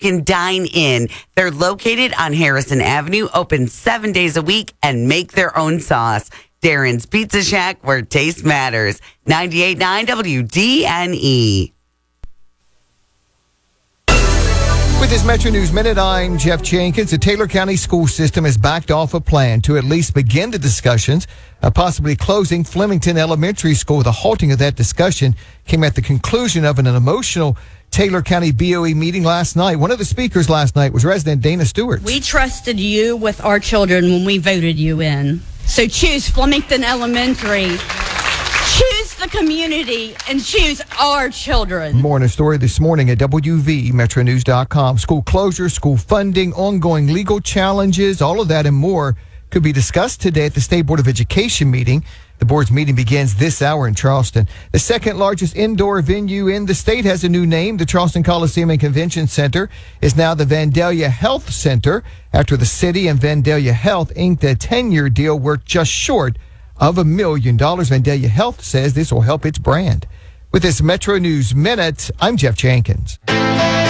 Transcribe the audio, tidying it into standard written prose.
can dine in. They're located on Harrison Avenue, open 7 days a week, and make their own sauce. Darren's Pizza Shack, where taste matters. 98.9 WDNE. With this Metro News Minute, I'm Jeff Jenkins. The Taylor County school system has backed off a plan to at least begin the discussions of possibly closing Flemington Elementary School. The halting of that discussion came at the conclusion of an emotional Taylor County BOE meeting last night. One of the speakers last night was resident Dana Stewart. We trusted you with our children when we voted you in. So choose Flemington Elementary. Choose the community and choose our children. More in a story this morning at WVMetroNews.com. School closures, school funding, ongoing legal challenges, all of that and more could be discussed today at the State Board of Education meeting. The board's meeting begins this hour in Charleston. The second largest indoor venue in the state has a new name. The Charleston Coliseum and Convention Center is now the Vandalia Health Center after the city and Vandalia Health inked a 10-year deal worth just short of $1 million. Vandalia Health says this will help its brand. With this Metro News Minute, I'm Jeff Jenkins.